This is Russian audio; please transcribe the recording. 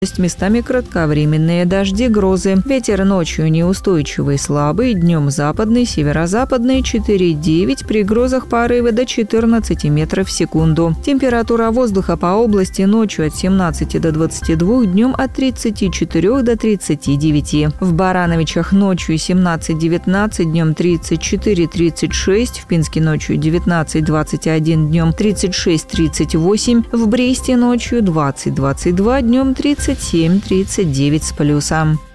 Местами кратковременные дожди, грозы. Ветер ночью неустойчивый, слабый, днем западный, северо-западный 4,9, при грозах порывы до 14 метров в секунду. Температура воздуха по области ночью от 17 до 22, днем от 34 до 39. В Барановичах ночью 17-19, днем 34-36, в Пинске ночью 19-21, днем 36-38, в Бресте ночью 20-22, днем 37-39 с плюсом.